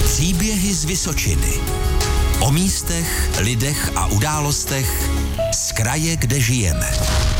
Příběhy z Vysočiny. O místech, lidech a událostech z kraje, kde žijeme.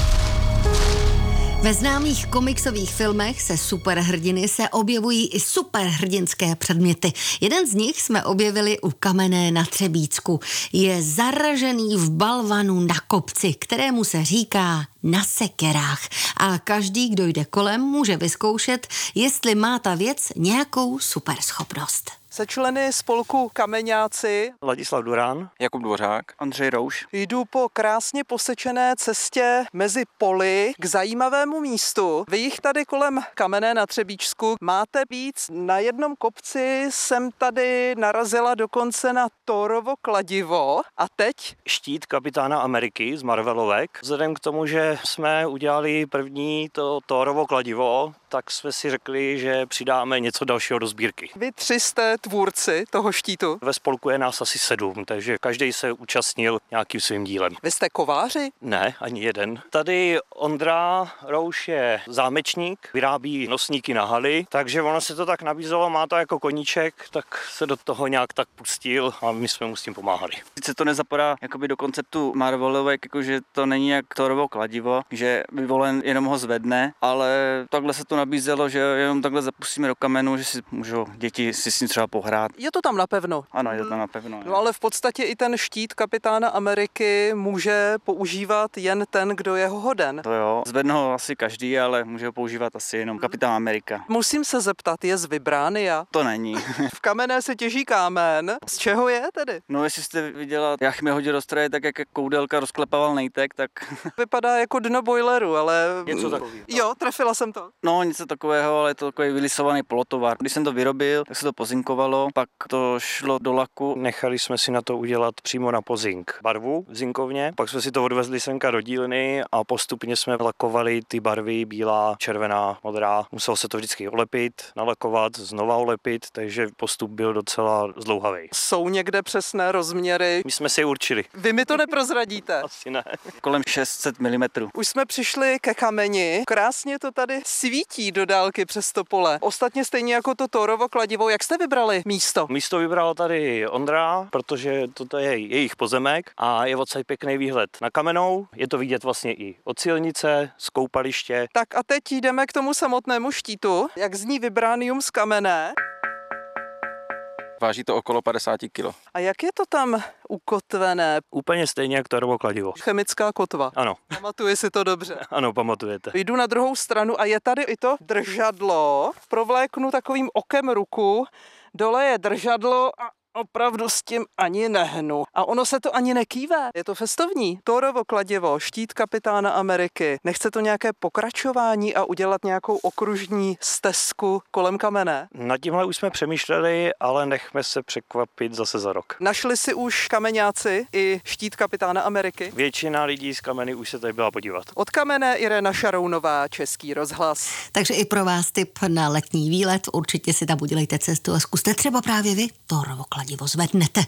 Ve známých komiksových filmech se superhrdiny se objevují i superhrdinské předměty. Jeden z nich jsme objevili u Kamenné na Třebíčsku. Je zaražený v balvanu na kopci, kterému se říká Na sekerách. A každý, kdo jde kolem, může vyzkoušet, jestli má ta věc nějakou superschopnost. Se členy spolku Kameňáci Ladislav Durán, Jakub Dvořák, Andřej Rouš. jdu po krásně posečené cestě mezi poli k zajímavému místu. Vy jich tady kolem Kamenné na Třebíčsku máte víc. Na jednom kopci jsem tady narazila dokonce na Thorovo kladivo a teď štít kapitána Ameriky z Marvelovek. Vzhledem k tomu, že jsme udělali první to Thorovo kladivo, tak jsme si řekli, že přidáme něco dalšího do sbírky. vy 3 jste tvůrci toho štítu. Ve spolku je nás asi 7, takže každý se účastnil nějakým svým dílem. Vy jste kováři? Ne, ani jeden. Tady Ondra Rouš je zámečník, vyrábí nosníky na haly, takže ono se to tak nabízelo, má to jako koníček, tak se do toho nějak tak pustil a my jsme mu s tím pomáhali. Sice to nezapadá jakoby do konceptu Marvelovek, jakože to není jak Thorovo kladivo, že vyvolen jenom ho zvedne, ale takhle se to nabízelo, že jenom takhle zapustíme do kamenu, že si můžou děti si s ním třeba pohrát. Je to tam napevno. Ano, je to tam napevno. No ale v podstatě i ten štít kapitána Ameriky může používat jen ten, kdo je ho hoden. To jo, zvedne ho asi každý, ale může ho používat asi jenom kapitán Amerika. Musím se zeptat, je z Vibránia? To není. V Kamenné se těží kámen. Z čeho je tedy? No, jestli jste viděla, jak mi hodil do stroje, tak jak koudelka rozklepával nejtek, tak Vypadá jako dno boileru, ale... Něco takového. Jo, trefila jsem to. no něco takového, ale je to takový vylisovaný polotovar. Když jsem to vyrobil, tak se to pozinkovalo, pak to šlo do laku. Nechali jsme si na to udělat přímo na pozink barvu v zinkovně, pak jsme si to odvezli semka do dílny a postupně jsme lakovali ty barvy bílá, červená, modrá. Muselo se to vždycky olepit, nalakovat, znova olepit, takže postup byl docela zdlouhavý. Jsou někde přesné rozměry. My jsme si je určili. Vy mi to neprozradíte. Asi ne. Kolem 600 mm. Už jsme přišli ke kameni. Krásně to tady svítí do dálky přes to pole. Ostatně stejně jako to Thorovo kladivo. Jak jste vybrali místo? Místo vybral tady Ondra, protože toto je jejich pozemek a je odsaď pěkný výhled na Kamennou. Je to vidět vlastně i od silnice, z koupaliště. Tak a teď jdeme k tomu samotnému štítu. Jak zní Vibránium z Kamenné? Váží to okolo 50 kg. A jak je to tam ukotvené? Úplně stejně jak Thorovo kladivo. Chemická kotva. Ano, Pamatuji si to dobře. ano, pamatujete. Jdu na druhou stranu a je tady i to držadlo. Provléknu takovým okem ruku. Dole je držadlo a opravdu s tím ani nehnu. A ono se to ani nekýve. Je to festovní. Thorovo kladivo, štít kapitána Ameriky. Nechce to nějaké pokračování a udělat nějakou okružní stezku kolem Kamenné? Nad tímhle už jsme přemýšleli, ale nechme se překvapit zase za rok. Našli si už Kameňáci i štít kapitána Ameriky? Většina lidí z Kameny už se tady byla podívat. Od Kamenné Irena Šarounová, Český rozhlas. Takže i pro vás tip na letní výlet. Určitě si tam udělejte cestu a zkuste třeba právě vy Thorovo kladivo zvednete.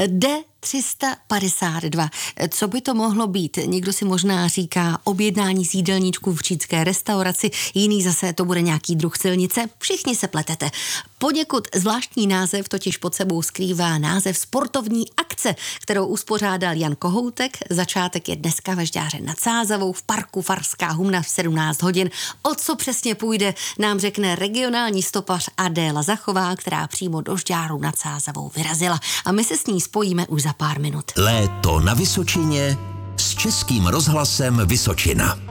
D352. Co by to mohlo být? Někdo si možná říká objednání z jídelníčku v řícké restauraci, jiný zase to bude nějaký druh silnice. Všichni se pletete. Poněkud zvláštní název totiž pod sebou skrývá název sportovní akce, kterou uspořádal Jan Kohoutek. Začátek je dneska ve Žďáře nad Sázavou v parku Farská humna v 17 hodin. O co přesně půjde, nám řekne regionální stopař Adéla Zachová, která přímo do Žďáru nad Sázavou vyrazila. A my se s ní spojíme už za pár minut. Léto na Vysočině s Českým rozhlasem Vysočina.